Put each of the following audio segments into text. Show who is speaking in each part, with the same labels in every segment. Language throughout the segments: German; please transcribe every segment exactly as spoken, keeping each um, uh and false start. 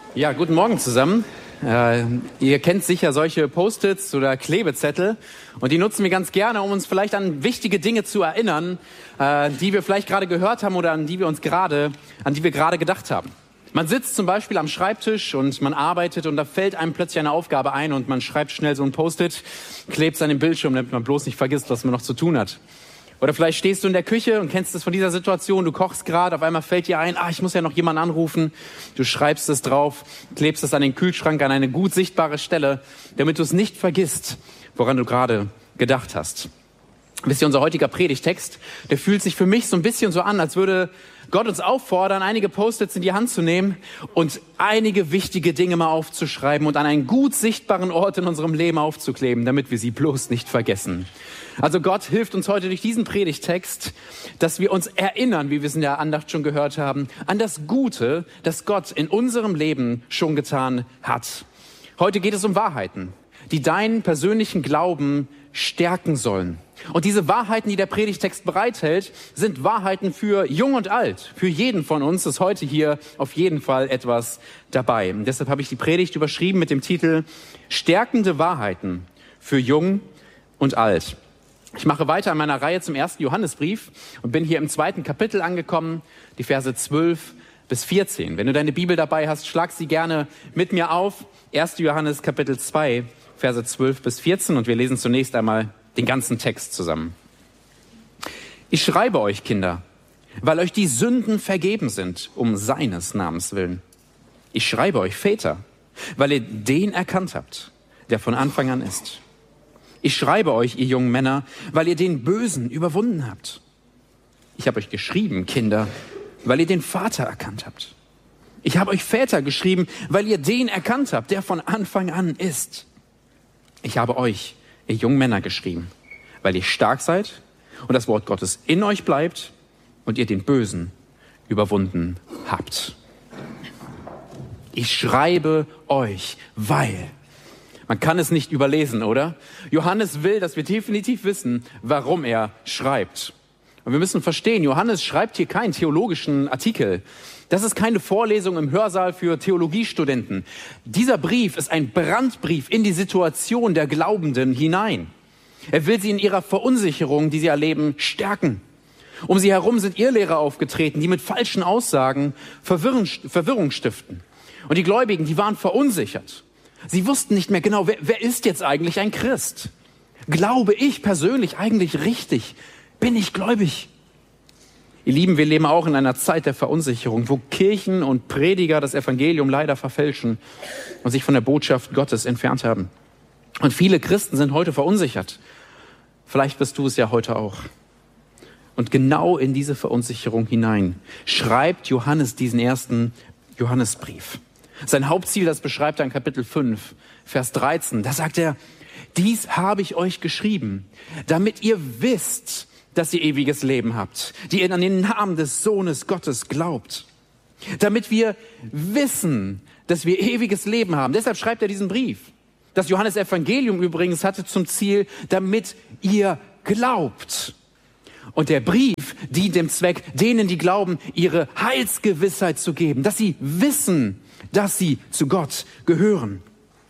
Speaker 1: Ja, guten Morgen zusammen. Äh, ihr kennt sicher solche Post-its oder Klebezettel und die nutzen wir ganz gerne, um uns vielleicht an wichtige Dinge zu erinnern, äh, die wir vielleicht gerade gehört haben oder an die wir uns gerade, an die wir gerade gedacht haben. Man sitzt zum Beispiel am Schreibtisch und man arbeitet und da fällt einem plötzlich eine Aufgabe ein und man schreibt schnell so ein Post-it, klebt es an den Bildschirm, damit man bloß nicht vergisst, was man noch zu tun hat. Oder vielleicht stehst du in der Küche und kennst es von dieser Situation, du kochst gerade, auf einmal fällt dir ein, ah, ich muss ja noch jemanden anrufen. Du schreibst es drauf, klebst es an den Kühlschrank an eine gut sichtbare Stelle, damit du es nicht vergisst, woran du gerade gedacht hast. Wisst ihr, unser heutiger Predigtext, der fühlt sich für mich so ein bisschen so an, als würde Gott uns auffordern, einige Post-its in die Hand zu nehmen und einige wichtige Dinge mal aufzuschreiben und an einen gut sichtbaren Ort in unserem Leben aufzukleben, damit wir sie bloß nicht vergessen. Also Gott hilft uns heute durch diesen Predigtext, dass wir uns erinnern, wie wir es in der Andacht schon gehört haben, an das Gute, das Gott in unserem Leben schon getan hat. Heute geht es um Wahrheiten, die deinen persönlichen Glauben stärken sollen. Und diese Wahrheiten, die der Predigtext bereithält, sind Wahrheiten für Jung und Alt. Für jeden von uns ist heute hier auf jeden Fall etwas dabei. Und deshalb habe ich die Predigt überschrieben mit dem Titel Stärkende Wahrheiten für Jung und Alt. Ich mache weiter in meiner Reihe zum ersten Johannesbrief und bin hier im zweiten Kapitel angekommen, die Verse zwölf bis vierzehn. Wenn du deine Bibel dabei hast, schlag sie gerne mit mir auf. erster Johannes Kapitel zwei, Verse zwölf bis vierzehn und wir lesen zunächst einmal den ganzen Text zusammen. Ich schreibe euch, Kinder, weil euch die Sünden vergeben sind, um seines Namens willen. Ich schreibe euch, Väter, weil ihr den erkannt habt, der von Anfang an ist. Ich schreibe euch, ihr jungen Männer, weil ihr den Bösen überwunden habt. Ich habe euch geschrieben, Kinder, weil ihr den Vater erkannt habt. Ich habe euch Väter geschrieben, weil ihr den erkannt habt, der von Anfang an ist. Ich habe euch, ihr jungen Männer, geschrieben, weil ihr stark seid und das Wort Gottes in euch bleibt und ihr den Bösen überwunden habt. Ich schreibe euch, weil... Man kann es nicht überlesen, oder? Johannes will, dass wir definitiv wissen, warum er schreibt. Und wir müssen verstehen, Johannes schreibt hier keinen theologischen Artikel. Das ist keine Vorlesung im Hörsaal für Theologiestudenten. Dieser Brief ist ein Brandbrief in die Situation der Glaubenden hinein. Er will sie in ihrer Verunsicherung, die sie erleben, stärken. Um sie herum sind Irrlehrer aufgetreten, die mit falschen Aussagen Verwirrung, Verwirrung stiften. Und die Gläubigen, die waren verunsichert. Sie wussten nicht mehr genau, wer, wer ist jetzt eigentlich ein Christ? Glaube ich persönlich eigentlich richtig? Bin ich gläubig? Ihr Lieben, wir leben auch in einer Zeit der Verunsicherung, wo Kirchen und Prediger das Evangelium leider verfälschen und sich von der Botschaft Gottes entfernt haben. Und viele Christen sind heute verunsichert. Vielleicht bist du es ja heute auch. Und genau in diese Verunsicherung hinein schreibt Johannes diesen ersten Johannesbrief. Sein Hauptziel, das beschreibt er in Kapitel fünf, Vers dreizehn. Da sagt er, dies habe ich euch geschrieben, damit ihr wisst, dass ihr ewiges Leben habt, die ihr an den Namen des Sohnes Gottes glaubt. Damit wir wissen, dass wir ewiges Leben haben. Deshalb schreibt er diesen Brief. Das Johannesevangelium übrigens hatte zum Ziel, damit ihr glaubt. Und der Brief dient dem Zweck, denen, die glauben, ihre Heilsgewissheit zu geben, dass sie wissen, dass sie zu Gott gehören.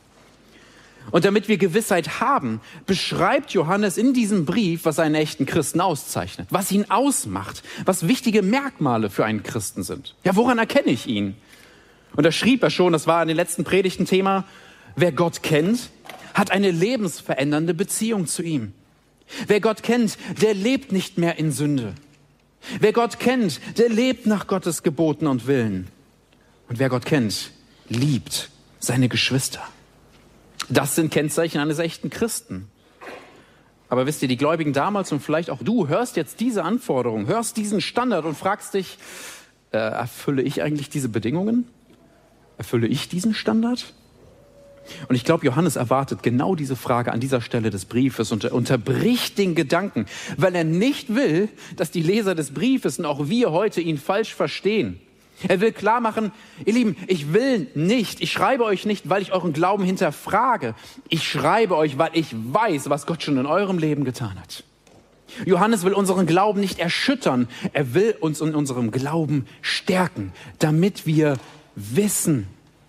Speaker 1: Und damit wir Gewissheit haben, beschreibt Johannes in diesem Brief, was einen echten Christen auszeichnet, was ihn ausmacht, was wichtige Merkmale für einen Christen sind. Ja, woran erkenne ich ihn? Und da schrieb er schon, das war in den letzten Predigten Thema, wer Gott kennt, hat eine lebensverändernde Beziehung zu ihm. Wer Gott kennt, der lebt nicht mehr in Sünde. Wer Gott kennt, der lebt nach Gottes Geboten und Willen. Und wer Gott kennt, liebt seine Geschwister. Das sind Kennzeichen eines echten Christen. Aber wisst ihr, die Gläubigen damals und vielleicht auch du hörst jetzt diese Anforderung, hörst diesen Standard und fragst dich, äh, erfülle ich eigentlich diese Bedingungen? Erfülle ich diesen Standard? Und ich glaube, Johannes erwartet genau diese Frage an dieser Stelle des Briefes und er unterbricht den Gedanken, weil er nicht will, dass die Leser des Briefes und auch wir heute ihn falsch verstehen. Er will klar machen, ihr Lieben, ich will nicht, ich schreibe euch nicht, weil ich euren Glauben hinterfrage. Ich schreibe euch, weil ich weiß, was Gott schon in eurem Leben getan hat. Johannes will unseren Glauben nicht erschüttern, er will uns in unserem Glauben stärken, damit wir wissen.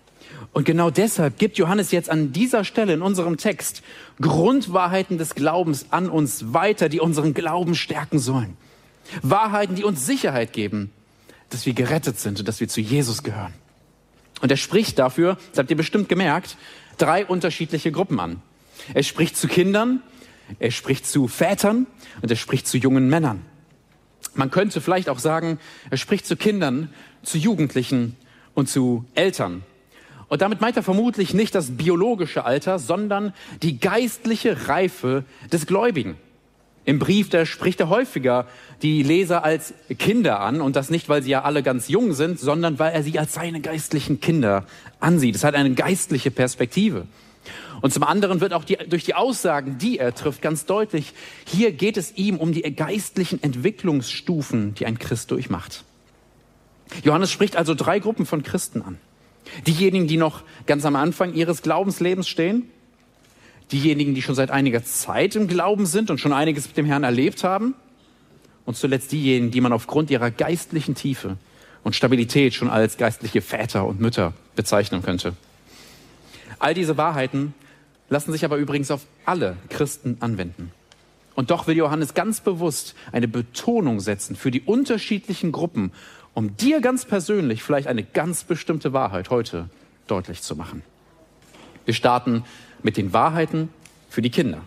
Speaker 1: Und genau deshalb gibt Johannes jetzt an dieser Stelle in unserem Text Grundwahrheiten des Glaubens an uns weiter, die unseren Glauben stärken sollen. Wahrheiten, die uns Sicherheit geben, dass wir gerettet sind und dass wir zu Jesus gehören. Und er spricht dafür, das habt ihr bestimmt gemerkt, drei unterschiedliche Gruppen an. Er spricht zu Kindern, er spricht zu Vätern und er spricht zu jungen Männern. Man könnte vielleicht auch sagen, er spricht zu Kindern, zu Jugendlichen und zu Eltern. Und damit meint er vermutlich nicht das biologische Alter, sondern die geistliche Reife des Gläubigen. Im Brief, da spricht er häufiger die Leser als Kinder an. Und das nicht, weil sie ja alle ganz jung sind, sondern weil er sie als seine geistlichen Kinder ansieht. Es hat eine geistliche Perspektive. Und zum anderen wird auch die, durch die Aussagen, die er trifft, ganz deutlich, hier geht es ihm um die geistlichen Entwicklungsstufen, die ein Christ durchmacht. Johannes spricht also drei Gruppen von Christen an. Diejenigen, die noch ganz am Anfang ihres Glaubenslebens stehen, diejenigen, die schon seit einiger Zeit im Glauben sind und schon einiges mit dem Herrn erlebt haben und zuletzt diejenigen, die man aufgrund ihrer geistlichen Tiefe und Stabilität schon als geistliche Väter und Mütter bezeichnen könnte. All diese Wahrheiten lassen sich aber übrigens auf alle Christen anwenden. Und doch will Johannes ganz bewusst eine Betonung setzen für die unterschiedlichen Gruppen, um dir ganz persönlich vielleicht eine ganz bestimmte Wahrheit heute deutlich zu machen. Wir starten mit den Wahrheiten für die Kinder.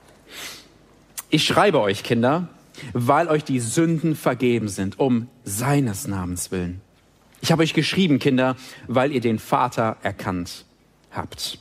Speaker 1: Ich schreibe euch, Kinder, weil euch die Sünden vergeben sind, um seines Namens willen. Ich habe euch geschrieben, Kinder, weil ihr den Vater erkannt habt.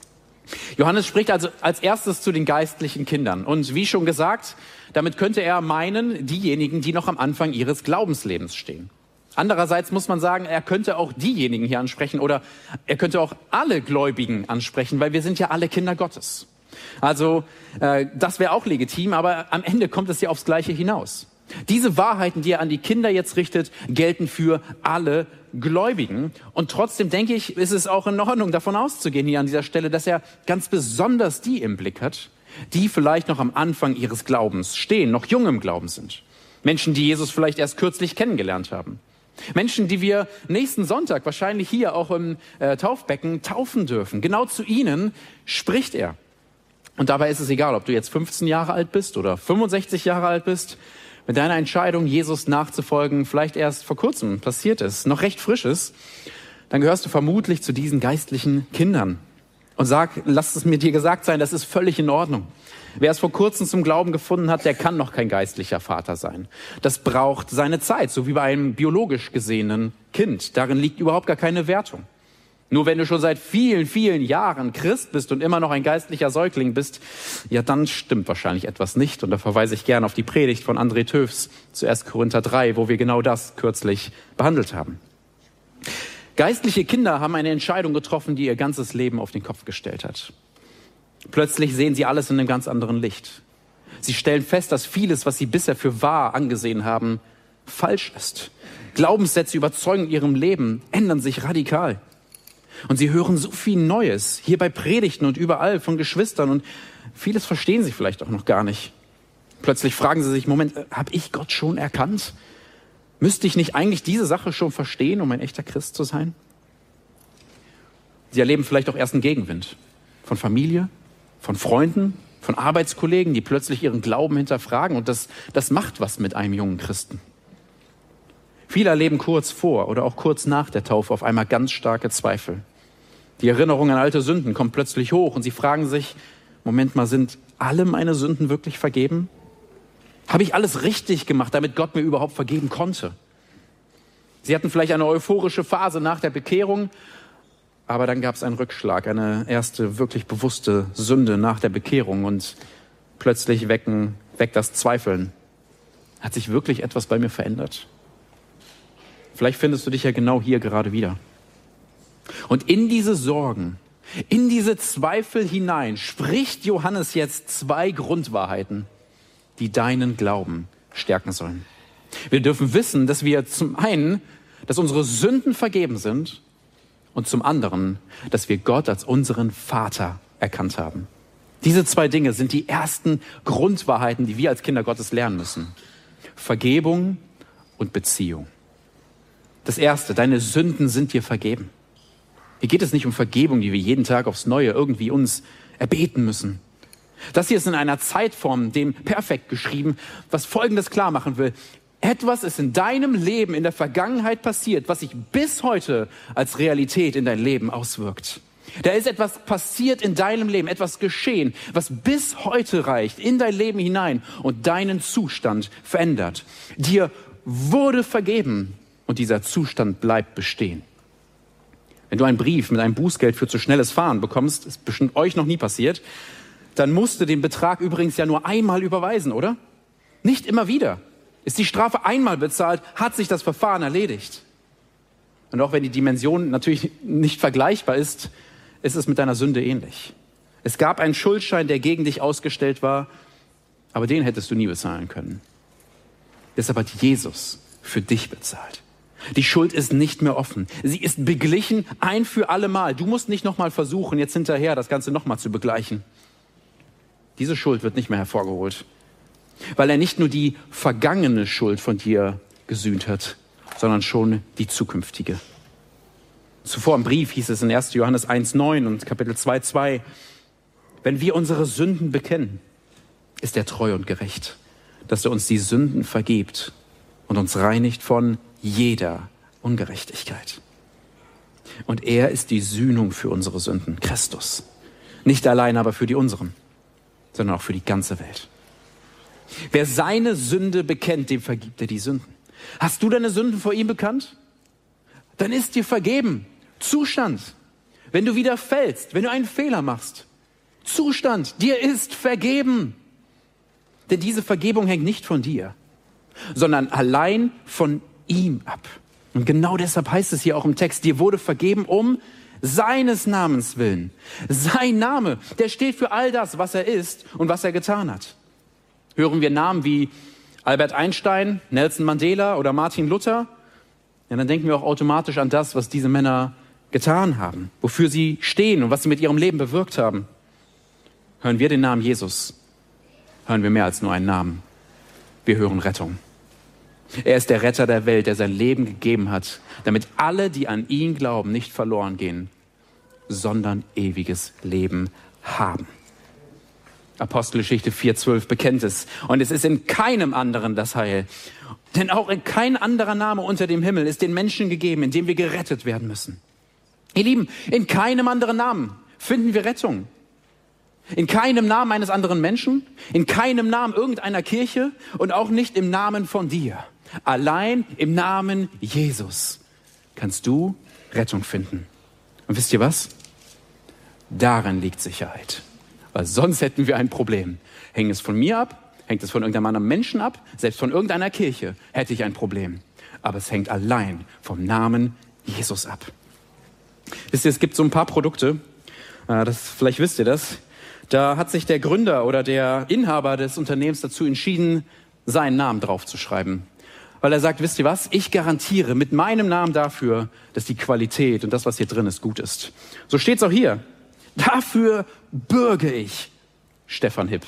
Speaker 1: Johannes spricht also als erstes zu den geistlichen Kindern. Und wie schon gesagt, damit könnte er meinen, diejenigen, die noch am Anfang ihres Glaubenslebens stehen. Andererseits muss man sagen, er könnte auch diejenigen hier ansprechen oder er könnte auch alle Gläubigen ansprechen, weil wir sind ja alle Kinder Gottes. Also äh, das wäre auch legitim, aber am Ende kommt es ja aufs Gleiche hinaus. Diese Wahrheiten, die er an die Kinder jetzt richtet, gelten für alle Gläubigen. Und trotzdem denke ich, ist es auch in Ordnung, davon auszugehen hier an dieser Stelle, dass er ganz besonders die im Blick hat, die vielleicht noch am Anfang ihres Glaubens stehen, noch jung im Glauben sind. Menschen, die Jesus vielleicht erst kürzlich kennengelernt haben. Menschen, die wir nächsten Sonntag wahrscheinlich hier auch im äh, Taufbecken taufen dürfen. Genau zu ihnen spricht er. Und dabei ist es egal, ob du jetzt fünfzehn Jahre alt bist oder fünfundsechzig Jahre alt bist. Wenn deine Entscheidung, Jesus nachzufolgen, vielleicht erst vor kurzem passiert ist, noch recht frisch ist, dann gehörst du vermutlich zu diesen geistlichen Kindern. Und sag, lass es mir dir gesagt sein, das ist völlig in Ordnung. Wer es vor kurzem zum Glauben gefunden hat, der kann noch kein geistlicher Vater sein. Das braucht seine Zeit, so wie bei einem biologisch gesehenen Kind. Darin liegt überhaupt gar keine Wertung. Nur wenn du schon seit vielen, vielen Jahren Christ bist und immer noch ein geistlicher Säugling bist, ja, dann stimmt wahrscheinlich etwas nicht. Und da verweise ich gerne auf die Predigt von André Töfs zu erster Korinther drei, wo wir genau das kürzlich behandelt haben. Geistliche Kinder haben eine Entscheidung getroffen, die ihr ganzes Leben auf den Kopf gestellt hat. Plötzlich sehen sie alles in einem ganz anderen Licht. Sie stellen fest, dass vieles, was sie bisher für wahr angesehen haben, falsch ist. Glaubenssätze, Überzeugungen in ihrem Leben ändern sich radikal. Und sie hören so viel Neues, hier bei Predigten und überall von Geschwistern. Und vieles verstehen sie vielleicht auch noch gar nicht. Plötzlich fragen sie sich, Moment, habe ich Gott schon erkannt? Müsste ich nicht eigentlich diese Sache schon verstehen, um ein echter Christ zu sein? Sie erleben vielleicht auch erst einen Gegenwind von Familie, von Freunden, von Arbeitskollegen, die plötzlich ihren Glauben hinterfragen. Und das, das macht was mit einem jungen Christen. Viele erleben kurz vor oder auch kurz nach der Taufe auf einmal ganz starke Zweifel. Die Erinnerung an alte Sünden kommt plötzlich hoch und sie fragen sich, Moment mal, sind alle meine Sünden wirklich vergeben? Habe ich alles richtig gemacht, damit Gott mir überhaupt vergeben konnte? Sie hatten vielleicht eine euphorische Phase nach der Bekehrung, aber dann gab es einen Rückschlag, eine erste wirklich bewusste Sünde nach der Bekehrung und plötzlich wecken, weckt das Zweifeln. Hat sich wirklich etwas bei mir verändert? Vielleicht findest du dich ja genau hier gerade wieder. Und in diese Sorgen, in diese Zweifel hinein spricht Johannes jetzt zwei Grundwahrheiten, die deinen Glauben stärken sollen. Wir dürfen wissen, dass wir zum einen, dass unsere Sünden vergeben sind und zum anderen, dass wir Gott als unseren Vater erkannt haben. Diese zwei Dinge sind die ersten Grundwahrheiten, die wir als Kinder Gottes lernen müssen. Vergebung und Beziehung. Das Erste, deine Sünden sind dir vergeben. Hier geht es nicht um Vergebung, die wir jeden Tag aufs Neue irgendwie uns erbeten müssen. Das hier ist in einer Zeitform, dem perfekt geschrieben, was Folgendes klar machen will. Etwas ist in deinem Leben in der Vergangenheit passiert, was sich bis heute als Realität in dein Leben auswirkt. Da ist etwas passiert in deinem Leben, etwas geschehen, was bis heute reicht in dein Leben hinein und deinen Zustand verändert. Dir wurde vergeben und dieser Zustand bleibt bestehen. Wenn du einen Brief mit einem Bußgeld für zu schnelles Fahren bekommst, ist bestimmt euch noch nie passiert, dann musst du den Betrag übrigens ja nur einmal überweisen, oder? Nicht immer wieder. Ist die Strafe einmal bezahlt, hat sich das Verfahren erledigt. Und auch wenn die Dimension natürlich nicht vergleichbar ist, ist es mit deiner Sünde ähnlich. Es gab einen Schuldschein, der gegen dich ausgestellt war, aber den hättest du nie bezahlen können. Deshalb hat Jesus für dich bezahlt. Die Schuld ist nicht mehr offen. Sie ist beglichen ein für alle Mal. Du musst nicht nochmal versuchen, jetzt hinterher das Ganze nochmal zu begleichen. Diese Schuld wird nicht mehr hervorgeholt, weil er nicht nur die vergangene Schuld von dir gesühnt hat, sondern schon die zukünftige. Zuvor im Brief hieß es in erster Johannes eins neun und Kapitel zwei zwei, wenn wir unsere Sünden bekennen, ist er treu und gerecht, dass er uns die Sünden vergibt und uns reinigt von jeder Ungerechtigkeit. Und er ist die Sühnung für unsere Sünden, Christus. Nicht allein aber für die unseren, sondern auch für die ganze Welt. Wer seine Sünde bekennt, dem vergibt er die Sünden. Hast du deine Sünden vor ihm bekannt? Dann ist dir vergeben. Zustand. Wenn du wieder fällst, wenn du einen Fehler machst. Zustand. Dir ist vergeben. Denn diese Vergebung hängt nicht von dir, sondern allein von ihm ab. Und genau deshalb heißt es hier auch im Text, dir wurde vergeben um seines Namens willen. Sein Name, der steht für all das, was er ist und was er getan hat. Hören wir Namen wie Albert Einstein, Nelson Mandela oder Martin Luther, ja, dann denken wir auch automatisch an das, was diese Männer getan haben, wofür sie stehen und was sie mit ihrem Leben bewirkt haben. Hören wir den Namen Jesus, hören wir mehr als nur einen Namen. Wir hören Rettung. Er ist der Retter der Welt, der sein Leben gegeben hat, damit alle, die an ihn glauben, nicht verloren gehen, sondern ewiges Leben haben. Apostelgeschichte vier zwölf bekennt es. Und es ist in keinem anderen das Heil. Denn auch in kein anderer Name unter dem Himmel ist den Menschen gegeben, in dem wir gerettet werden müssen. Ihr Lieben, in keinem anderen Namen finden wir Rettung. In keinem Namen eines anderen Menschen, in keinem Namen irgendeiner Kirche und auch nicht im Namen von dir. Allein im Namen Jesus kannst du Rettung finden. Und wisst ihr was? Darin liegt Sicherheit. Weil sonst hätten wir ein Problem. Hängt es von mir ab? Hängt es von irgendeinem anderen Menschen ab? Selbst von irgendeiner Kirche hätte ich ein Problem. Aber es hängt allein vom Namen Jesus ab. Wisst ihr, es gibt so ein paar Produkte, das, vielleicht wisst ihr das, da hat sich der Gründer oder der Inhaber des Unternehmens dazu entschieden, seinen Namen draufzuschreiben. Weil er sagt, wisst ihr was, ich garantiere mit meinem Namen dafür, dass die Qualität und das, was hier drin ist, gut ist. So steht es auch hier. Dafür bürge ich, Stefan Hipp.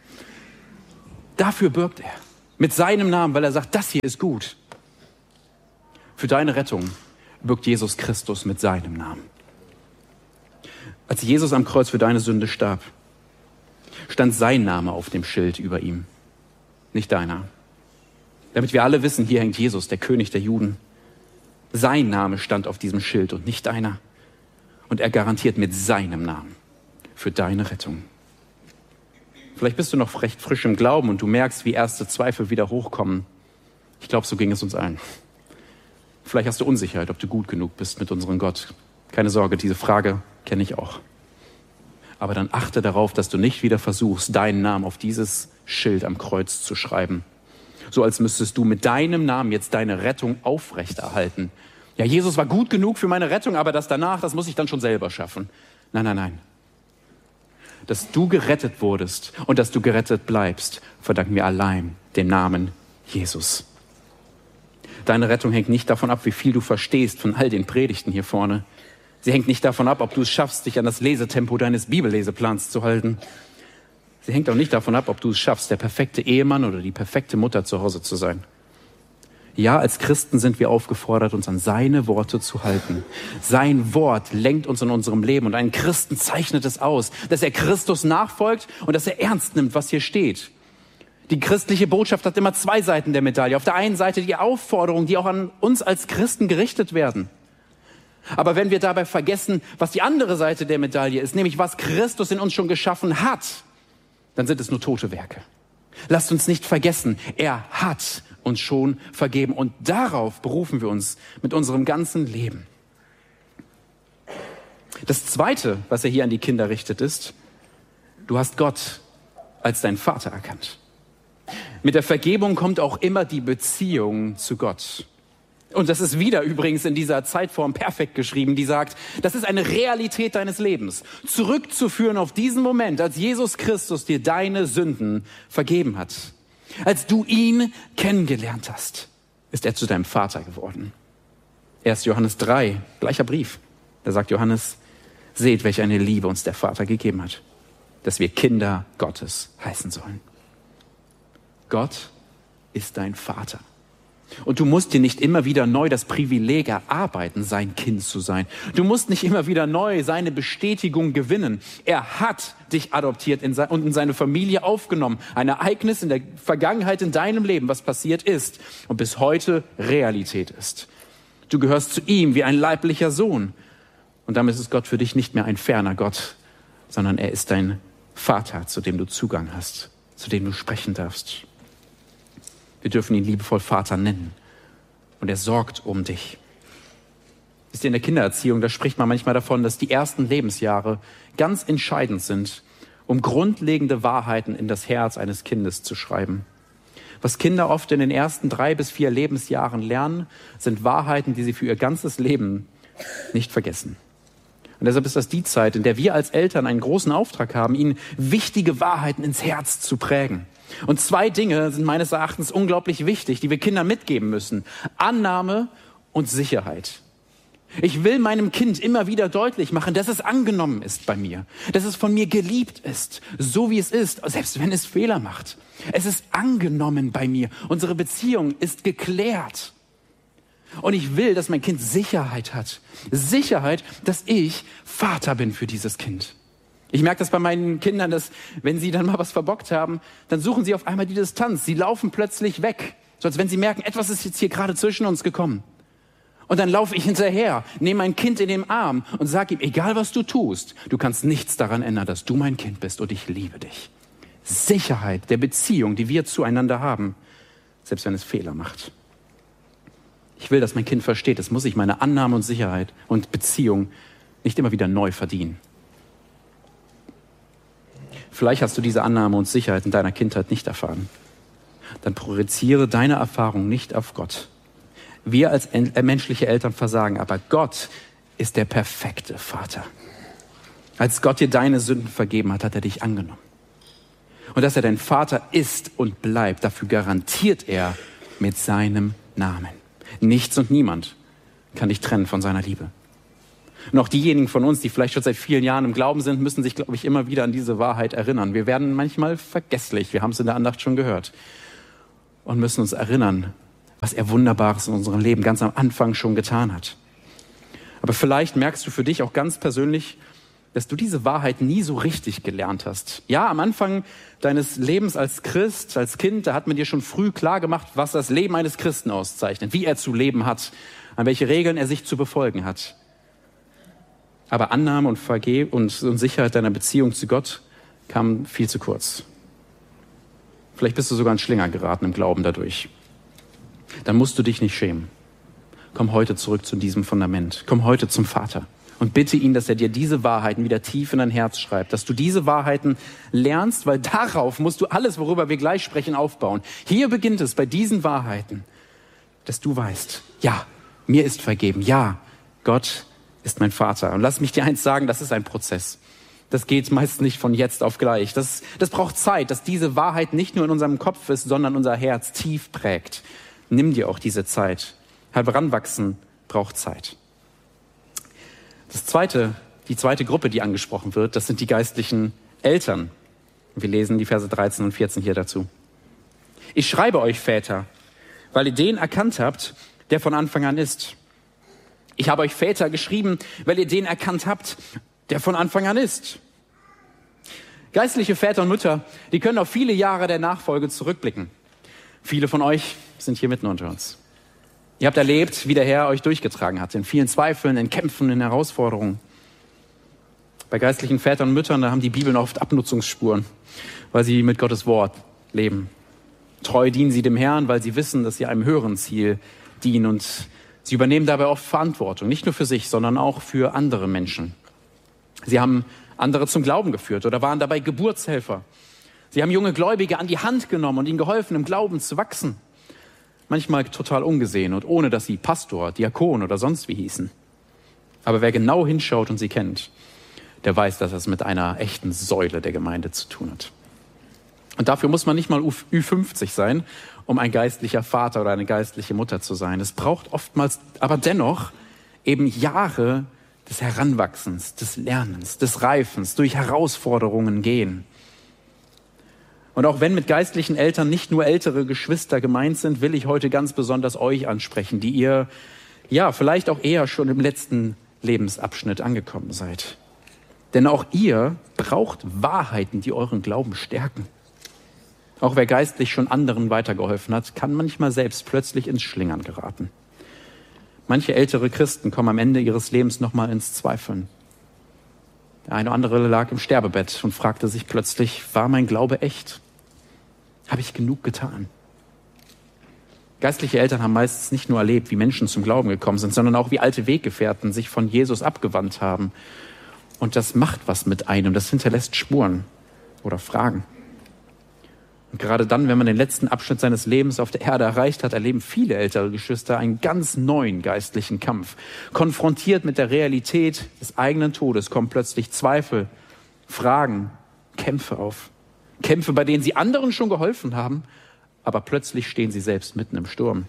Speaker 1: Dafür bürgt er. Mit seinem Namen, weil er sagt, das hier ist gut. Für deine Rettung bürgt Jesus Christus mit seinem Namen. Als Jesus am Kreuz für deine Sünde starb, stand sein Name auf dem Schild über ihm, nicht deiner. Damit wir alle wissen, hier hängt Jesus, der König der Juden. Sein Name stand auf diesem Schild und nicht deiner. Und er garantiert mit seinem Namen für deine Rettung. Vielleicht bist du noch recht frisch im Glauben und du merkst, wie erste Zweifel wieder hochkommen. Ich glaube, so ging es uns allen. Vielleicht hast du Unsicherheit, ob du gut genug bist mit unserem Gott. Keine Sorge, diese Frage kenne ich auch. Aber dann achte darauf, dass du nicht wieder versuchst, deinen Namen auf dieses Schild am Kreuz zu schreiben. So als müsstest du mit deinem Namen jetzt deine Rettung aufrechterhalten. Ja, Jesus war gut genug für meine Rettung, aber das danach, das muss ich dann schon selber schaffen. Nein, nein, nein. Dass du gerettet wurdest und dass du gerettet bleibst, verdanken wir allein dem Namen Jesus. Deine Rettung hängt nicht davon ab, wie viel du verstehst von all den Predigten hier vorne. Sie hängt nicht davon ab, ob du es schaffst, dich an das Lesetempo deines Bibelleseplans zu halten. Sie hängt auch nicht davon ab, ob du es schaffst, der perfekte Ehemann oder die perfekte Mutter zu Hause zu sein. Ja, als Christen sind wir aufgefordert, uns an seine Worte zu halten. Sein Wort lenkt uns in unserem Leben und einen Christen zeichnet es aus, dass er Christus nachfolgt und dass er ernst nimmt, was hier steht. Die christliche Botschaft hat immer zwei Seiten der Medaille. Auf der einen Seite die Aufforderungen, die auch an uns als Christen gerichtet werden. Aber wenn wir dabei vergessen, was die andere Seite der Medaille ist, nämlich was Christus in uns schon geschaffen hat, dann sind es nur tote Werke. Lasst uns nicht vergessen, er hat uns schon vergeben und darauf berufen wir uns mit unserem ganzen Leben. Das Zweite, was er hier an die Kinder richtet, ist, du hast Gott als deinen Vater erkannt. Mit der Vergebung kommt auch immer die Beziehung zu Gott. Und das ist wieder übrigens in dieser Zeitform perfekt geschrieben, die sagt, das ist eine Realität deines Lebens. Zurückzuführen auf diesen Moment, als Jesus Christus dir deine Sünden vergeben hat. Als du ihn kennengelernt hast, ist er zu deinem Vater geworden. erster Johannes drei, gleicher Brief. Da sagt Johannes, seht, welch eine Liebe uns der Vater gegeben hat, dass wir Kinder Gottes heißen sollen. Gott ist dein Vater. Und du musst dir nicht immer wieder neu das Privileg erarbeiten, sein Kind zu sein. Du musst nicht immer wieder neu seine Bestätigung gewinnen. Er hat dich adoptiert in und in seine Familie aufgenommen. Ein Ereignis in der Vergangenheit in deinem Leben, was passiert ist und bis heute Realität ist. Du gehörst zu ihm wie ein leiblicher Sohn. Und damit ist Gott für dich nicht mehr ein ferner Gott, sondern er ist dein Vater, zu dem du Zugang hast, zu dem du sprechen darfst. Wir dürfen ihn liebevoll Vater nennen. Und er sorgt um dich. Wisst ihr, in der Kindererziehung, da spricht man manchmal davon, dass die ersten Lebensjahre ganz entscheidend sind, um grundlegende Wahrheiten in das Herz eines Kindes zu schreiben. Was Kinder oft in den ersten drei bis vier Lebensjahren lernen, sind Wahrheiten, die sie für ihr ganzes Leben nicht vergessen. Und deshalb ist das die Zeit, in der wir als Eltern einen großen Auftrag haben, ihnen wichtige Wahrheiten ins Herz zu prägen. Und zwei Dinge sind meines Erachtens unglaublich wichtig, die wir Kindern mitgeben müssen. Annahme und Sicherheit. Ich will meinem Kind immer wieder deutlich machen, dass es angenommen ist bei mir, dass es von mir geliebt ist, so wie es ist, selbst wenn es Fehler macht. Es ist angenommen bei mir. Unsere Beziehung ist geklärt. Und ich will, dass mein Kind Sicherheit hat. Sicherheit, dass ich Vater bin für dieses Kind. Ich merke das bei meinen Kindern, dass wenn sie dann mal was verbockt haben, dann suchen sie auf einmal die Distanz. Sie laufen plötzlich weg, so als wenn sie merken, etwas ist jetzt hier gerade zwischen uns gekommen. Und dann laufe ich hinterher, nehme mein Kind in den Arm und sage ihm, egal was du tust, du kannst nichts daran ändern, dass du mein Kind bist und ich liebe dich. Sicherheit der Beziehung, die wir zueinander haben, selbst wenn es Fehler macht. Ich will, dass mein Kind versteht, es muss sich meine Annahme und Sicherheit und Beziehung nicht immer wieder neu verdienen. Vielleicht hast du diese Annahme und Sicherheit in deiner Kindheit nicht erfahren. Dann projiziere deine Erfahrung nicht auf Gott. Wir als menschliche Eltern versagen, aber Gott ist der perfekte Vater. Als Gott dir deine Sünden vergeben hat, hat er dich angenommen. Und dass er dein Vater ist und bleibt, dafür garantiert er mit seinem Namen. Nichts und niemand kann dich trennen von seiner Liebe. Und auch diejenigen von uns, die vielleicht schon seit vielen Jahren im Glauben sind, müssen sich, glaube ich, immer wieder an diese Wahrheit erinnern. Wir werden manchmal vergesslich, wir haben es in der Andacht schon gehört, und müssen uns erinnern, was er Wunderbares in unserem Leben ganz am Anfang schon getan hat. Aber vielleicht merkst du für dich auch ganz persönlich, dass du diese Wahrheit nie so richtig gelernt hast. Ja, am Anfang deines Lebens als Christ, als Kind, da hat man dir schon früh klar gemacht, was das Leben eines Christen auszeichnet, wie er zu leben hat, an welche Regeln er sich zu befolgen hat. Aber Annahme und Vergebung und, und Sicherheit deiner Beziehung zu Gott kam viel zu kurz. Vielleicht bist du sogar in Schlinger geraten im Glauben dadurch. Dann musst du dich nicht schämen. Komm heute zurück zu diesem Fundament. Komm heute zum Vater und bitte ihn, dass er dir diese Wahrheiten wieder tief in dein Herz schreibt, dass du diese Wahrheiten lernst, weil darauf musst du alles, worüber wir gleich sprechen, aufbauen. Hier beginnt es bei diesen Wahrheiten, dass du weißt, ja, mir ist vergeben, ja, Gott ist mein Vater. Und lass mich dir eins sagen, das ist ein Prozess. Das geht meist nicht von jetzt auf gleich. Das, das braucht Zeit, dass diese Wahrheit nicht nur in unserem Kopf ist, sondern unser Herz tief prägt. Nimm dir auch diese Zeit. Heranwachsen braucht Zeit. Das zweite, die zweite Gruppe, die angesprochen wird, das sind die geistlichen Eltern. Wir lesen die Verse dreizehn und vierzehn hier dazu. Ich schreibe euch, Väter, weil ihr den erkannt habt, der von Anfang an ist. Ich habe euch Väter geschrieben, weil ihr den erkannt habt, der von Anfang an ist. Geistliche Väter und Mütter, die können auf viele Jahre der Nachfolge zurückblicken. Viele von euch sind hier mitten unter uns. Ihr habt erlebt, wie der Herr euch durchgetragen hat, in vielen Zweifeln, in Kämpfen, in Herausforderungen. Bei geistlichen Vätern und Müttern, da haben die Bibeln oft Abnutzungsspuren, weil sie mit Gottes Wort leben. Treu dienen sie dem Herrn, weil sie wissen, dass sie einem höheren Ziel dienen. Und sie übernehmen dabei oft Verantwortung, nicht nur für sich, sondern auch für andere Menschen. Sie haben andere zum Glauben geführt oder waren dabei Geburtshelfer. Sie haben junge Gläubige an die Hand genommen und ihnen geholfen, im Glauben zu wachsen. Manchmal total ungesehen und ohne, dass sie Pastor, Diakon oder sonst wie hießen. Aber wer genau hinschaut und sie kennt, der weiß, dass es mit einer echten Säule der Gemeinde zu tun hat. Und dafür muss man nicht mal Ü fünfzig sein, um ein geistlicher Vater oder eine geistliche Mutter zu sein. Es braucht oftmals aber dennoch eben Jahre des Heranwachsens, des Lernens, des Reifens, durch Herausforderungen gehen. Und auch wenn mit geistlichen Eltern nicht nur ältere Geschwister gemeint sind, will ich heute ganz besonders euch ansprechen, die ihr ja vielleicht auch eher schon im letzten Lebensabschnitt angekommen seid. Denn auch ihr braucht Wahrheiten, die euren Glauben stärken. Auch wer geistlich schon anderen weitergeholfen hat, kann manchmal selbst plötzlich ins Schlingern geraten. Manche ältere Christen kommen am Ende ihres Lebens nochmal ins Zweifeln. Der eine oder andere lag im Sterbebett und fragte sich plötzlich, war mein Glaube echt? Habe ich genug getan? Geistliche Eltern haben meistens nicht nur erlebt, wie Menschen zum Glauben gekommen sind, sondern auch wie alte Weggefährten sich von Jesus abgewandt haben. Und das macht was mit einem, das hinterlässt Spuren oder Fragen. Und gerade dann, wenn man den letzten Abschnitt seines Lebens auf der Erde erreicht hat, erleben viele ältere Geschwister einen ganz neuen geistlichen Kampf. Konfrontiert mit der Realität des eigenen Todes kommen plötzlich Zweifel, Fragen, Kämpfe auf. Kämpfe, bei denen sie anderen schon geholfen haben, aber plötzlich stehen sie selbst mitten im Sturm.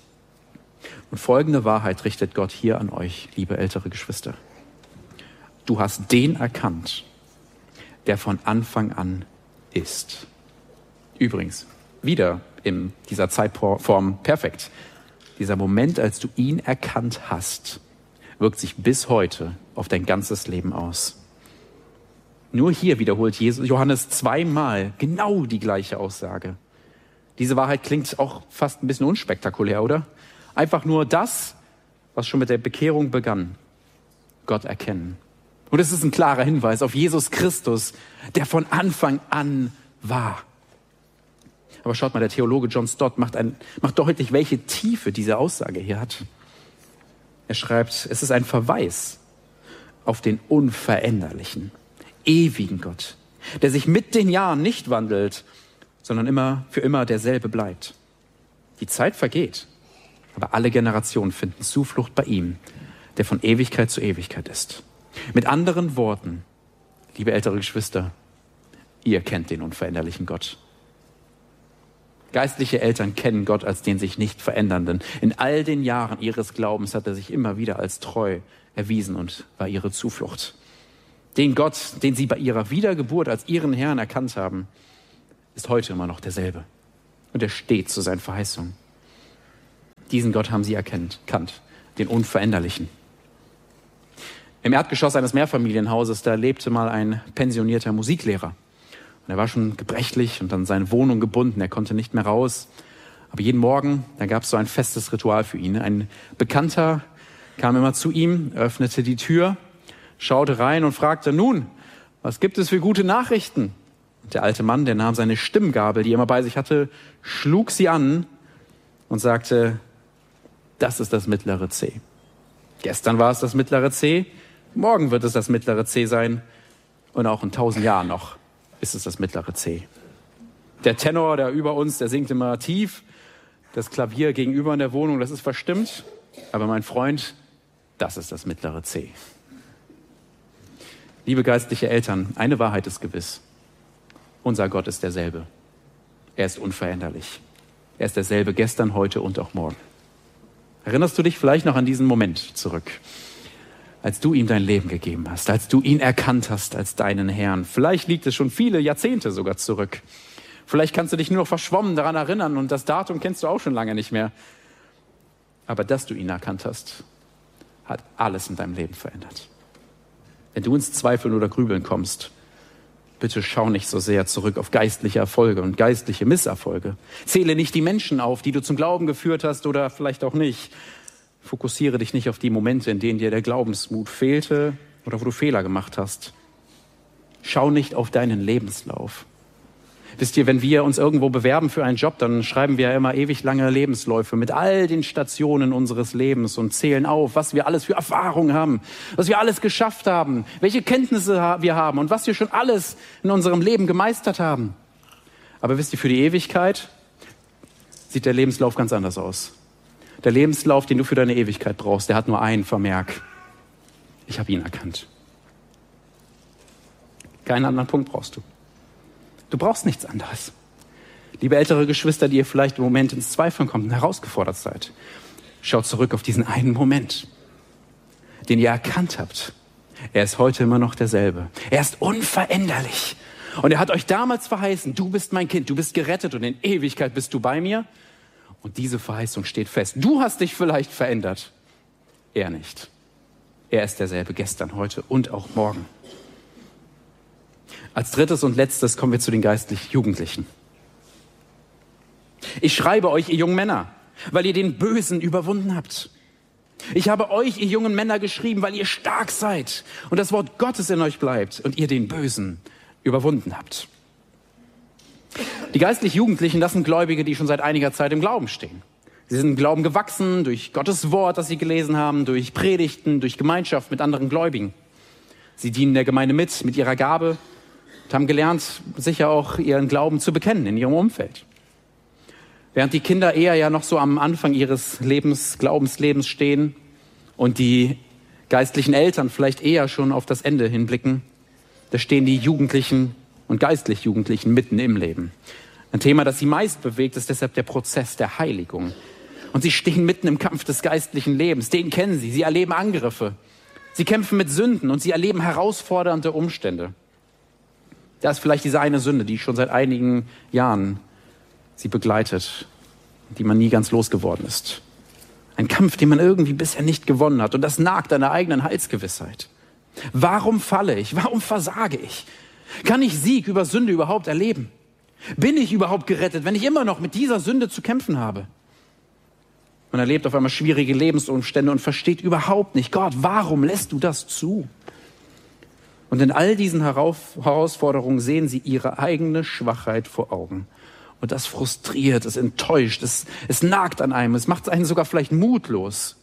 Speaker 1: Und folgende Wahrheit richtet Gott hier an euch, liebe ältere Geschwister. Du hast den erkannt, der von Anfang an ist. Übrigens, wieder in dieser Zeitform perfekt. Dieser Moment, als du ihn erkannt hast, wirkt sich bis heute auf dein ganzes Leben aus. Nur hier wiederholt Jesus, Johannes zweimal genau die gleiche Aussage. Diese Wahrheit klingt auch fast ein bisschen unspektakulär, oder? Einfach nur das, was schon mit der Bekehrung begann. Gott erkennen. Und es ist ein klarer Hinweis auf Jesus Christus, der von Anfang an war. Aber schaut mal, der Theologe John Stott macht, ein, macht deutlich, welche Tiefe diese Aussage hier hat. Er schreibt, es ist ein Verweis auf den unveränderlichen, ewigen Gott, der sich mit den Jahren nicht wandelt, sondern immer für immer derselbe bleibt. Die Zeit vergeht, aber alle Generationen finden Zuflucht bei ihm, der von Ewigkeit zu Ewigkeit ist. Mit anderen Worten, liebe ältere Geschwister, ihr kennt den unveränderlichen Gott. Geistliche Eltern kennen Gott als den sich nicht verändernden. In all den Jahren ihres Glaubens hat er sich immer wieder als treu erwiesen und war ihre Zuflucht. Den Gott, den sie bei ihrer Wiedergeburt als ihren Herrn erkannt haben, ist heute immer noch derselbe. Und er steht zu seinen Verheißungen. Diesen Gott haben sie erkannt, kannt, den Unveränderlichen. Im Erdgeschoss eines Mehrfamilienhauses, da lebte mal ein pensionierter Musiklehrer. Und er war schon gebrechlich und an seine Wohnung gebunden. Er konnte nicht mehr raus. Aber jeden Morgen, da gab es so ein festes Ritual für ihn. Ein Bekannter kam immer zu ihm, öffnete die Tür, schaute rein und fragte, nun, was gibt es für gute Nachrichten? Und der alte Mann, der nahm seine Stimmgabel, die er immer bei sich hatte, schlug sie an und sagte, das ist das mittlere C. Gestern war es das mittlere C, morgen wird es das mittlere C sein und auch in tausend Jahren noch ist es das mittlere C. Der Tenor, der über uns, der singt immer tief. Das Klavier gegenüber in der Wohnung, das ist verstimmt. Aber mein Freund, das ist das mittlere C. Liebe geistliche Eltern, eine Wahrheit ist gewiss. Unser Gott ist derselbe. Er ist unveränderlich. Er ist derselbe gestern, heute und auch morgen. Erinnerst du dich vielleicht noch an diesen Moment zurück, als du ihm dein Leben gegeben hast, als du ihn erkannt hast als deinen Herrn? Vielleicht liegt es schon viele Jahrzehnte sogar zurück. Vielleicht kannst du dich nur noch verschwommen daran erinnern und das Datum kennst du auch schon lange nicht mehr. Aber dass du ihn erkannt hast, hat alles in deinem Leben verändert. Wenn du ins Zweifeln oder Grübeln kommst, bitte schau nicht so sehr zurück auf geistliche Erfolge und geistliche Misserfolge. Zähle nicht die Menschen auf, die du zum Glauben geführt hast oder vielleicht auch nicht. Fokussiere dich nicht auf die Momente, in denen dir der Glaubensmut fehlte oder wo du Fehler gemacht hast. Schau nicht auf deinen Lebenslauf. Wisst ihr, wenn wir uns irgendwo bewerben für einen Job, dann schreiben wir ja immer ewig lange Lebensläufe mit all den Stationen unseres Lebens und zählen auf, was wir alles für Erfahrungen haben, was wir alles geschafft haben, welche Kenntnisse wir haben und was wir schon alles in unserem Leben gemeistert haben. Aber wisst ihr, für die Ewigkeit sieht der Lebenslauf ganz anders aus. Der Lebenslauf, den du für deine Ewigkeit brauchst, der hat nur einen Vermerk. Ich habe ihn erkannt. Keinen anderen Punkt brauchst du. Du brauchst nichts anderes. Liebe ältere Geschwister, die ihr vielleicht im Moment ins Zweifeln kommt und herausgefordert seid, schaut zurück auf diesen einen Moment, den ihr erkannt habt. Er ist heute immer noch derselbe. Er ist unveränderlich. Und er hat euch damals verheißen, du bist mein Kind, du bist gerettet und in Ewigkeit bist du bei mir. Und diese Verheißung steht fest. Du hast dich vielleicht verändert, er nicht. Er ist derselbe gestern, heute und auch morgen. Als drittes und letztes kommen wir zu den geistlich Jugendlichen. Ich schreibe euch, ihr jungen Männer, weil ihr den Bösen überwunden habt. Ich habe euch, ihr jungen Männer, geschrieben, weil ihr stark seid und das Wort Gottes in euch bleibt und ihr den Bösen überwunden habt. Die geistlich Jugendlichen, das sind Gläubige, die schon seit einiger Zeit im Glauben stehen. Sie sind im Glauben gewachsen durch Gottes Wort, das sie gelesen haben, durch Predigten, durch Gemeinschaft mit anderen Gläubigen. Sie dienen der Gemeinde mit, mit ihrer Gabe, und haben gelernt, sicher auch ihren Glauben zu bekennen in ihrem Umfeld. Während die Kinder eher ja noch so am Anfang ihres Lebens, Glaubenslebens stehen und die geistlichen Eltern vielleicht eher schon auf das Ende hinblicken, da stehen die Jugendlichen und geistlich Jugendlichen mitten im Leben. Ein Thema, das sie meist bewegt, ist deshalb der Prozess der Heiligung. Und sie stehen mitten im Kampf des geistlichen Lebens. Den kennen sie. Sie erleben Angriffe. Sie kämpfen mit Sünden und sie erleben herausfordernde Umstände. Da ist vielleicht diese eine Sünde, die schon seit einigen Jahren sie begleitet, die man nie ganz losgeworden ist. Ein Kampf, den man irgendwie bisher nicht gewonnen hat. Und das nagt an der eigenen Heilsgewissheit. Warum falle ich? Warum versage ich? Kann ich Sieg über Sünde überhaupt erleben? Bin ich überhaupt gerettet, wenn ich immer noch mit dieser Sünde zu kämpfen habe? Man erlebt auf einmal schwierige Lebensumstände und versteht überhaupt nicht, Gott, warum lässt du das zu? Und in all diesen Herausforderungen sehen sie ihre eigene Schwachheit vor Augen. Und das frustriert, es enttäuscht, es, es nagt an einem, es macht einen sogar vielleicht mutlos.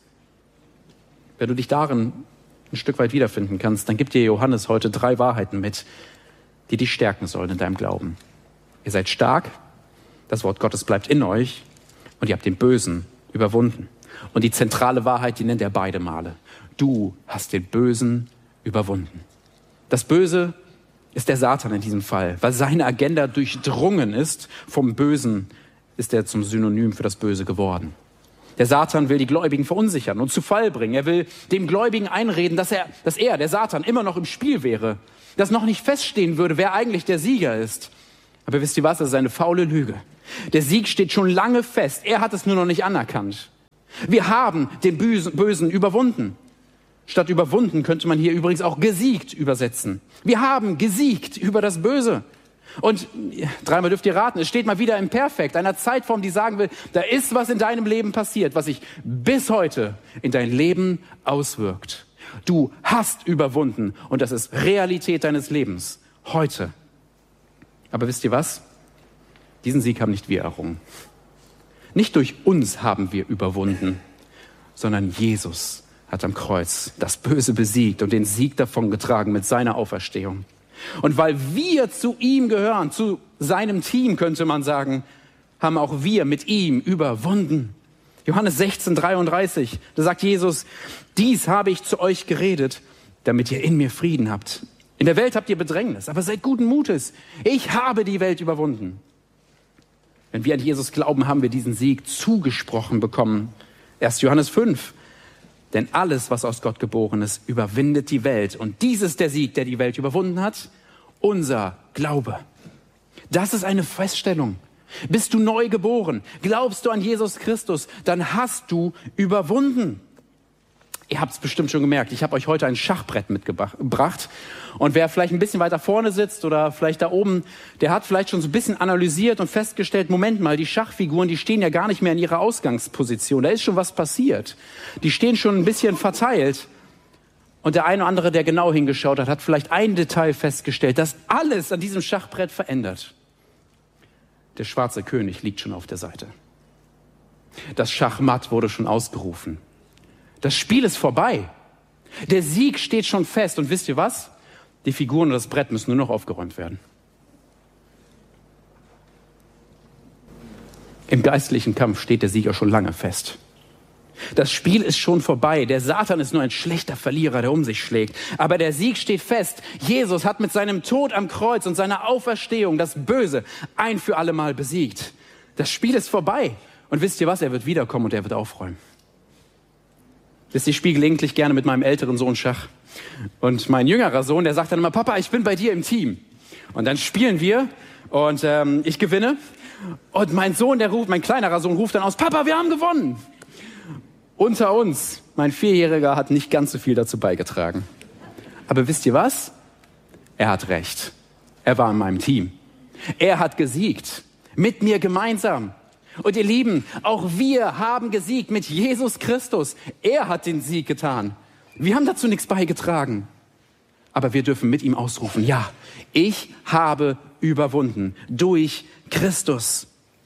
Speaker 1: Wenn du dich darin ein Stück weit wiederfinden kannst, dann gibt dir Johannes heute drei Wahrheiten mit, die dich stärken sollen in deinem Glauben. Ihr seid stark, das Wort Gottes bleibt in euch und ihr habt den Bösen überwunden. Und die zentrale Wahrheit, die nennt er beide Male. Du hast den Bösen überwunden. Das Böse ist der Satan in diesem Fall, weil seine Agenda durchdrungen ist. Vom Bösen ist er zum Synonym für das Böse geworden. Der Satan will die Gläubigen verunsichern und zu Fall bringen. Er will dem Gläubigen einreden, dass er, dass er, der Satan, immer noch im Spiel wäre. Dass noch nicht feststehen würde, wer eigentlich der Sieger ist. Aber wisst ihr was? Das ist eine faule Lüge. Der Sieg steht schon lange fest. Er hat es nur noch nicht anerkannt. Wir haben den Bösen überwunden. Statt überwunden könnte man hier übrigens auch gesiegt übersetzen. Wir haben gesiegt über das Böse. Und dreimal dürft ihr raten, es steht mal wieder im Perfekt, einer Zeitform, die sagen will, da ist was in deinem Leben passiert, was sich bis heute in dein Leben auswirkt. Du hast überwunden und das ist Realität deines Lebens, heute. Aber wisst ihr was? Diesen Sieg haben nicht wir errungen. Nicht durch uns haben wir überwunden, sondern Jesus hat am Kreuz das Böse besiegt und den Sieg davongetragen mit seiner Auferstehung. Und weil wir zu ihm gehören, zu seinem Team könnte man sagen, haben auch wir mit ihm überwunden. Johannes sechzehn, dreiunddreißig, da sagt Jesus, dies habe ich zu euch geredet, damit ihr in mir Frieden habt. In der Welt habt ihr Bedrängnis, aber seid guten Mutes. Ich habe die Welt überwunden. Wenn wir an Jesus glauben, haben wir diesen Sieg zugesprochen bekommen. erster Johannes fünf. Denn alles, was aus Gott geboren ist, überwindet die Welt. Und dies ist der Sieg, der die Welt überwunden hat, unser Glaube. Das ist eine Feststellung. Bist du neu geboren? Glaubst du an Jesus Christus? Dann hast du überwunden. Ihr habt es bestimmt schon gemerkt, ich habe euch heute ein Schachbrett mitgebracht. Und wer vielleicht ein bisschen weiter vorne sitzt oder vielleicht da oben, der hat vielleicht schon so ein bisschen analysiert und festgestellt, Moment mal, die Schachfiguren, die stehen ja gar nicht mehr in ihrer Ausgangsposition. Da ist schon was passiert. Die stehen schon ein bisschen verteilt. Und der eine oder andere, der genau hingeschaut hat, hat vielleicht ein Detail festgestellt, das alles an diesem Schachbrett verändert. Der schwarze König liegt schon auf der Seite. Das Schachmatt wurde schon ausgerufen. Das Spiel ist vorbei. Der Sieg steht schon fest. Und wisst ihr was? Die Figuren und das Brett müssen nur noch aufgeräumt werden. Im geistlichen Kampf steht der Sieger schon lange fest. Das Spiel ist schon vorbei. Der Satan ist nur ein schlechter Verlierer, der um sich schlägt. Aber der Sieg steht fest. Jesus hat mit seinem Tod am Kreuz und seiner Auferstehung das Böse ein für alle Mal besiegt. Das Spiel ist vorbei. Und wisst ihr was? Er wird wiederkommen und er wird aufräumen. Wisst ihr, ich spiele gelegentlich gerne mit meinem älteren Sohn Schach. Und mein jüngerer Sohn, der sagt dann immer, Papa, ich bin bei dir im Team. Und dann spielen wir und ähm, ich gewinne. Und mein Sohn, der ruft, mein kleinerer Sohn ruft dann aus, Papa, wir haben gewonnen. Unter uns, mein Vierjähriger hat nicht ganz so viel dazu beigetragen. Aber wisst ihr was? Er hat recht. Er war in meinem Team. Er hat gesiegt. Mit mir gemeinsam. Und ihr Lieben, auch wir haben gesiegt mit Jesus Christus. Er hat den Sieg getan. Wir haben dazu nichts beigetragen. Aber wir dürfen mit ihm ausrufen, ja, ich habe überwunden durch Christus.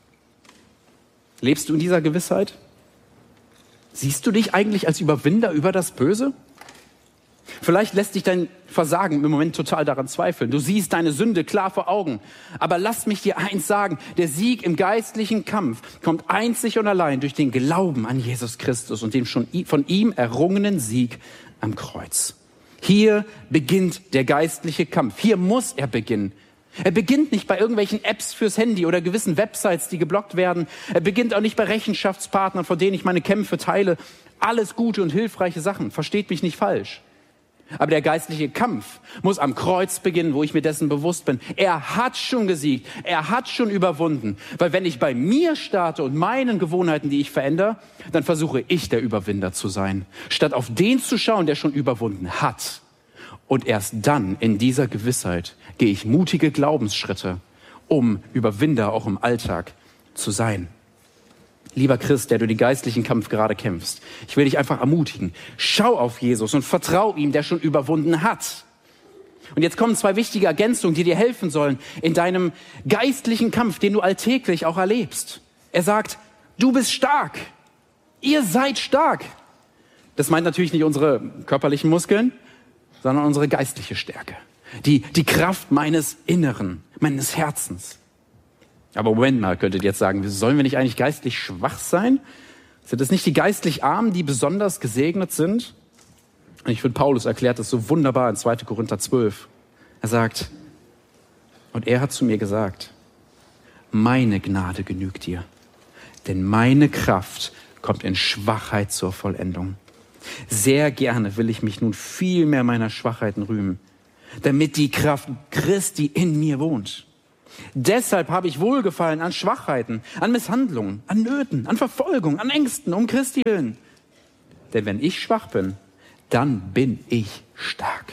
Speaker 1: Lebst du in dieser Gewissheit? Siehst du dich eigentlich als Überwinder über das Böse? Vielleicht lässt dich dein Versagen im Moment total daran zweifeln. Du siehst deine Sünde klar vor Augen. Aber lass mich dir eins sagen, der Sieg im geistlichen Kampf kommt einzig und allein durch den Glauben an Jesus Christus und den schon von ihm errungenen Sieg am Kreuz. Hier beginnt der geistliche Kampf. Hier muss er beginnen. Er beginnt nicht bei irgendwelchen Apps fürs Handy oder gewissen Websites, die geblockt werden. Er beginnt auch nicht bei Rechenschaftspartnern, von denen ich meine Kämpfe teile. Alles gute und hilfreiche Sachen. Versteht mich nicht falsch. Aber der geistliche Kampf muss am Kreuz beginnen, wo ich mir dessen bewusst bin. Er hat schon gesiegt. Er hat schon überwunden. Weil wenn ich bei mir starte und meinen Gewohnheiten, die ich verändere, dann versuche ich der Überwinder zu sein. Statt auf den zu schauen, der schon überwunden hat. Und erst dann, in dieser Gewissheit, gehe ich mutige Glaubensschritte, um Überwinder auch im Alltag zu sein. Lieber Christ, der du den geistlichen Kampf gerade kämpfst, ich will dich einfach ermutigen. Schau auf Jesus und vertrau ihm, der schon überwunden hat. Und jetzt kommen zwei wichtige Ergänzungen, die dir helfen sollen in deinem geistlichen Kampf, den du alltäglich auch erlebst. Er sagt, du bist stark. Ihr seid stark. Das meint natürlich nicht unsere körperlichen Muskeln, sondern unsere geistliche Stärke. Die, die Kraft meines Inneren, meines Herzens. Aber Moment mal, könntet ihr jetzt sagen, sollen wir nicht eigentlich geistlich schwach sein? Sind es nicht die geistlich Armen, die besonders gesegnet sind? Und ich finde, Paulus erklärt das so wunderbar in zweiter Korinther zwölf. Er sagt, und er hat zu mir gesagt, meine Gnade genügt dir, denn meine Kraft kommt in Schwachheit zur Vollendung. Sehr gerne will ich mich nun viel mehr meiner Schwachheiten rühmen, damit die Kraft Christi in mir wohnt. Deshalb habe ich Wohlgefallen an Schwachheiten, an Misshandlungen, an Nöten, an Verfolgung, an Ängsten, um Christi willen. Denn wenn ich schwach bin, dann bin ich stark.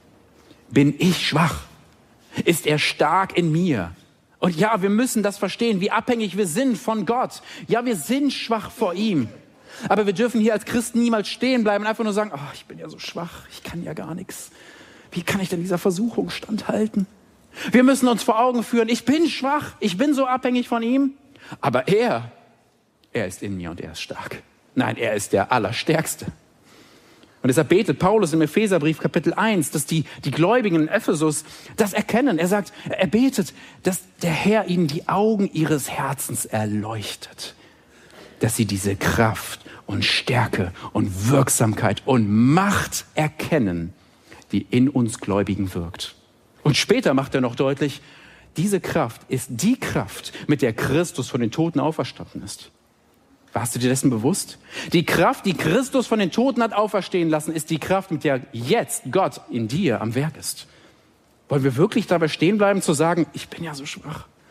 Speaker 1: Bin ich schwach, ist er stark in mir. Und ja, wir müssen das verstehen, wie abhängig wir sind von Gott. Ja, wir sind schwach vor ihm. Aber wir dürfen hier als Christen niemals stehen bleiben und einfach nur sagen, oh, ich bin ja so schwach, ich kann ja gar nichts. Wie kann ich denn dieser Versuchung standhalten? Wir müssen uns vor Augen führen, ich bin schwach, ich bin so abhängig von ihm. Aber er, er ist in mir und er ist stark. Nein, er ist der Allerstärkste. Und deshalb betet Paulus im Epheserbrief Kapitel eins, dass die, die Gläubigen in Ephesus das erkennen. Er sagt, er betet, dass der Herr ihnen die Augen ihres Herzens erleuchtet. Dass sie diese Kraft und Stärke und Wirksamkeit und Macht erkennen, die in uns Gläubigen wirkt. Und später macht er noch deutlich, diese Kraft ist die Kraft, mit der Christus von den Toten auferstanden ist. Warst du dir dessen bewusst? Die Kraft, die Christus von den Toten hat auferstehen lassen, ist die Kraft, mit der jetzt Gott in dir am Werk ist. Wollen wir wirklich dabei stehen bleiben, zu sagen, ich bin ja so schwach,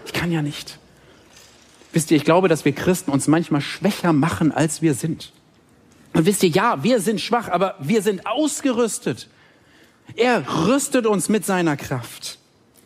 Speaker 1: Ich kann ja nicht. Wisst ihr, ich glaube, dass wir Christen uns manchmal schwächer machen, als wir sind. Und wisst ihr, ja, wir sind schwach, aber wir sind ausgerüstet. Er rüstet uns mit seiner Kraft.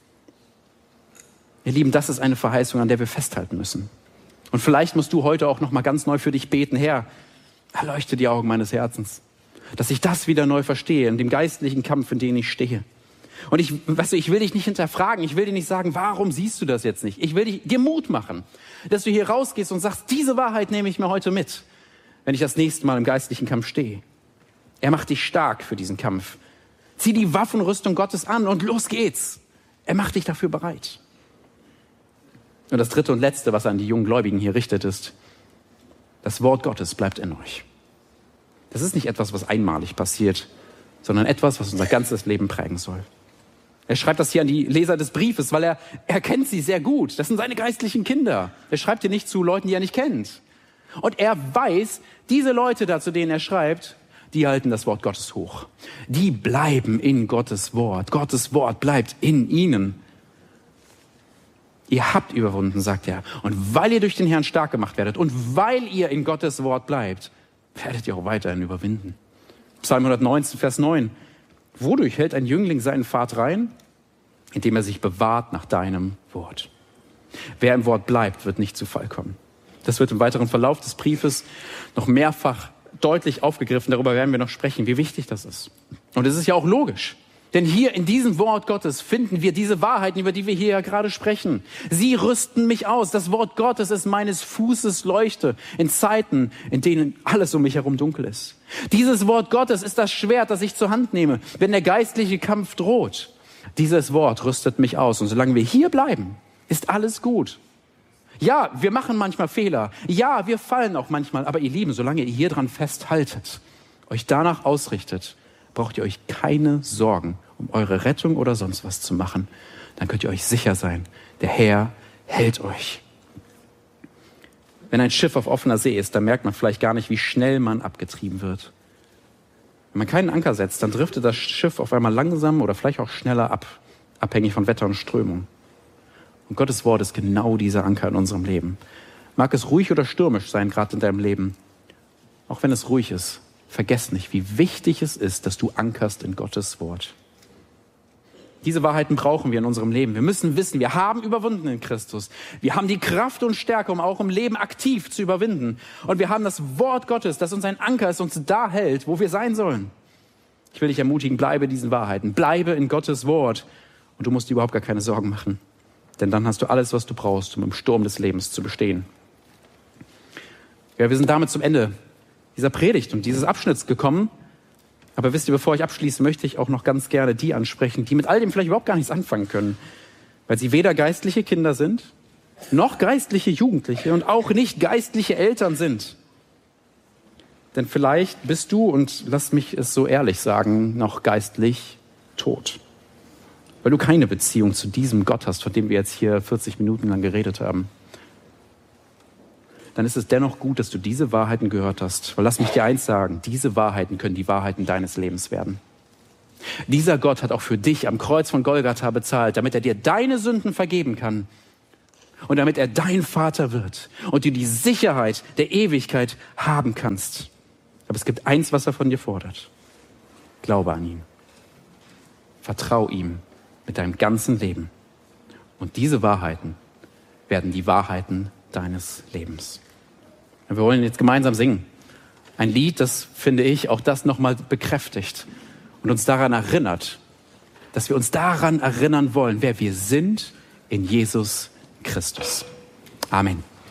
Speaker 1: Ihr Lieben, das ist eine Verheißung, an der wir festhalten müssen. Und vielleicht musst du heute auch noch mal ganz neu für dich beten. Herr, erleuchte die Augen meines Herzens, dass ich das wieder neu verstehe, in dem geistlichen Kampf, in dem ich stehe. Und ich, weißt du, ich will dich nicht hinterfragen, ich will dir nicht sagen, warum siehst du das jetzt nicht? Ich will dich, dir Mut machen, dass du hier rausgehst und sagst, diese Wahrheit nehme ich mir heute mit, wenn ich das nächste Mal im geistlichen Kampf stehe. Er macht dich stark für diesen Kampf. Zieh die Waffenrüstung Gottes an und los geht's. Er macht dich dafür bereit. Und das dritte und letzte, was er an die jungen Gläubigen hier richtet, ist, das Wort Gottes bleibt in euch. Das ist nicht etwas, was einmalig passiert, sondern etwas, was unser ganzes Leben prägen soll. Er schreibt das hier an die Leser des Briefes, weil er, er kennt sie sehr gut. Das sind seine geistlichen Kinder. Er schreibt hier nicht zu Leuten, die er nicht kennt. Und er weiß, diese Leute da, zu denen er schreibt, die halten das Wort Gottes hoch. Die bleiben in Gottes Wort. Gottes Wort bleibt in ihnen. Ihr habt überwunden, sagt er. Und weil ihr durch den Herrn stark gemacht werdet und weil ihr in Gottes Wort bleibt, werdet ihr auch weiterhin überwinden. Psalm hundertneunzehn, Vers neun. Wodurch hält ein Jüngling seinen Pfad rein? Indem er sich bewahrt nach deinem Wort. Wer im Wort bleibt, wird nicht zu Fall kommen. Das wird im weiteren Verlauf des Briefes noch mehrfach deutlich aufgegriffen. Darüber werden wir noch sprechen, wie wichtig das ist. Und es ist ja auch logisch. Denn hier in diesem Wort Gottes finden wir diese Wahrheiten, über die wir hier ja gerade sprechen. Sie rüsten mich aus. Das Wort Gottes ist meines Fußes Leuchte in Zeiten, in denen alles um mich herum dunkel ist. Dieses Wort Gottes ist das Schwert, das ich zur Hand nehme, wenn der geistliche Kampf droht. Dieses Wort rüstet mich aus. Und solange wir hier bleiben, ist alles gut. Ja, wir machen manchmal Fehler. Ja, wir fallen auch manchmal. Aber ihr Lieben, solange ihr hier dran festhaltet, euch danach ausrichtet, braucht ihr euch keine Sorgen um eure Rettung oder sonst was zu machen. Dann könnt ihr euch sicher sein, der Herr hält euch. Wenn ein Schiff auf offener See ist, dann merkt man vielleicht gar nicht, wie schnell man abgetrieben wird. Wenn man keinen Anker setzt, dann driftet das Schiff auf einmal langsam oder vielleicht auch schneller ab, abhängig von Wetter und Strömung. Und Gottes Wort ist genau dieser Anker in unserem Leben. Mag es ruhig oder stürmisch sein, gerade in deinem Leben. Auch wenn es ruhig ist, vergiss nicht, wie wichtig es ist, dass du ankerst in Gottes Wort. Diese Wahrheiten brauchen wir in unserem Leben. Wir müssen wissen, wir haben überwunden in Christus. Wir haben die Kraft und Stärke, um auch im Leben aktiv zu überwinden. Und wir haben das Wort Gottes, das uns ein Anker ist, uns da hält, wo wir sein sollen. Ich will dich ermutigen, bleibe diesen Wahrheiten. Bleibe in Gottes Wort. Und du musst dir überhaupt gar keine Sorgen machen. Denn dann hast du alles, was du brauchst, um im Sturm des Lebens zu bestehen. Ja, wir sind damit zum Ende dieser Predigt und dieses Abschnitts gekommen. Aber wisst ihr, bevor ich abschließe, möchte ich auch noch ganz gerne die ansprechen, die mit all dem vielleicht überhaupt gar nichts anfangen können. Weil sie weder geistliche Kinder sind, noch geistliche Jugendliche und auch nicht geistliche Eltern sind. Denn vielleicht bist du, und lass mich es so ehrlich sagen, noch geistlich tot. Weil du keine Beziehung zu diesem Gott hast, von dem wir jetzt hier vierzig Minuten lang geredet haben. Dann ist es dennoch gut, dass du diese Wahrheiten gehört hast. Weil lass mich dir eins sagen, diese Wahrheiten können die Wahrheiten deines Lebens werden. Dieser Gott hat auch für dich am Kreuz von Golgatha bezahlt, damit er dir deine Sünden vergeben kann und damit er dein Vater wird und du die Sicherheit der Ewigkeit haben kannst. Aber es gibt eins, was er von dir fordert. Glaube an ihn. Vertrau ihm mit deinem ganzen Leben. Und diese Wahrheiten werden die Wahrheiten deines Lebens. Wir wollen jetzt gemeinsam singen. Ein Lied, das, finde ich, auch das nochmal bekräftigt und uns daran erinnert, dass wir uns daran erinnern wollen, wer wir sind in Jesus Christus. Amen.